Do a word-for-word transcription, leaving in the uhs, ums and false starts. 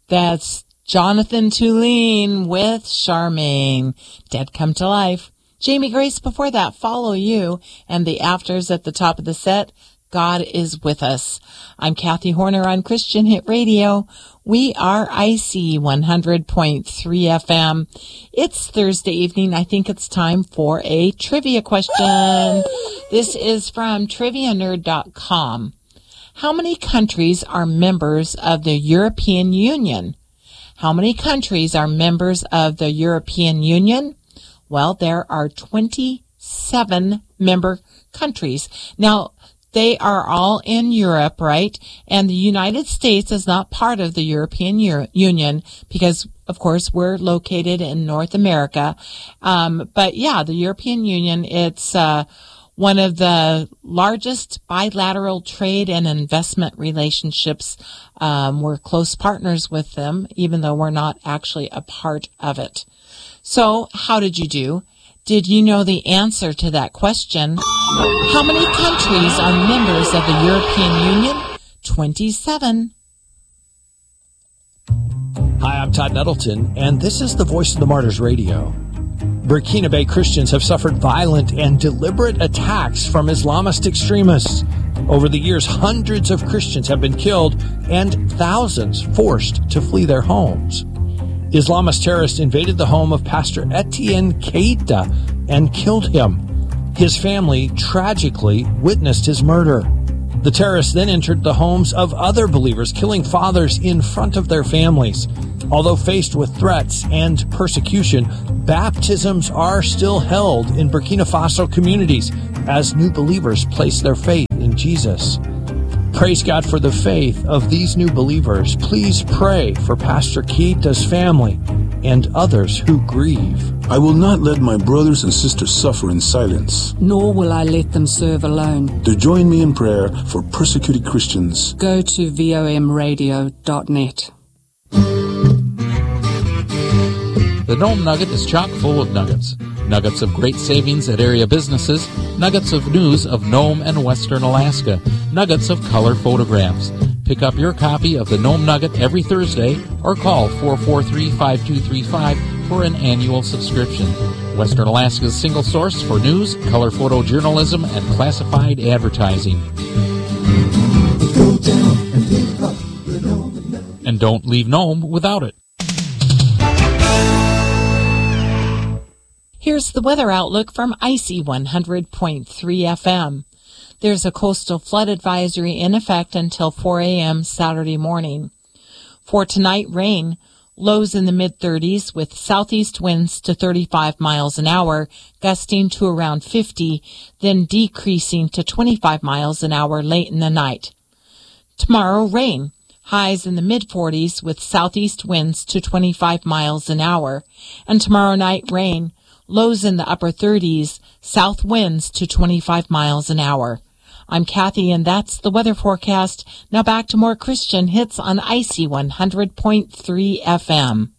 That's Jonathan Tulane with Charmaine. Dead Come to Life. Jamie Grace before that, Follow You. And the afters at the top of the set, God is With Us. I'm Kathy Horner on Christian Hit Radio. We are I C one hundred point three F M. It's Thursday evening. I think it's time for a trivia question. This is from trivia nerd dot com. How many countries are members of the European Union? How many countries are members of the European Union? Well, there are twenty-seven member countries. Now, they are all in Europe, right? And the United States is not part of the European Euro- Union because, of course, we're located in North America. Um, but yeah, the European Union, it's uh, one of the largest bilateral trade and investment relationships. Um, we're close partners with them, even though we're not actually a part of it. So, how did you do? Did you know the answer to that question? How many countries are members of the European Union? twenty-seven. Hi, I'm Todd Nettleton, and this is the Voice of the Martyrs Radio. Burkina Faso Christians have suffered violent and deliberate attacks from Islamist extremists. Over the years, hundreds of Christians have been killed and thousands forced to flee their homes. Islamist terrorists invaded the home of Pastor Etienne Keita and killed him. His family tragically witnessed his murder. The terrorists then entered the homes of other believers, killing fathers in front of their families. Although faced with threats and persecution, baptisms are still held in Burkina Faso communities as new believers place their faith in Jesus. Praise God for the faith of these new believers. Please pray for Pastor Keita's family and others who grieve. I will not let my brothers and sisters suffer in silence. Nor will I let them serve alone. To join me in prayer for persecuted Christians, go to vom radio dot net. The Nome Nugget is chock full of nuggets. Nuggets of great savings at area businesses, nuggets of news of Nome and Western Alaska, nuggets of color photographs. Pick up your copy of the Nome Nugget every Thursday or call four four three, five two three five for an annual subscription. Western Alaska's single source for news, color photojournalism, and classified advertising. And don't leave Nome without it. Here's the weather outlook from I C one hundred point three F M. There's a coastal flood advisory in effect until four a.m. Saturday morning. For tonight, rain, lows in the mid-thirties with southeast winds to thirty-five miles an hour, gusting to around fifty, then decreasing to twenty-five miles an hour late in the night. Tomorrow, rain, highs in the mid-forties with southeast winds to twenty-five miles an hour. And tomorrow night, rain, lows in the upper thirties, south winds to twenty-five miles an hour. I'm Kathy, and that's the weather forecast. Now back to more Christian hits on I C one hundred point three F M.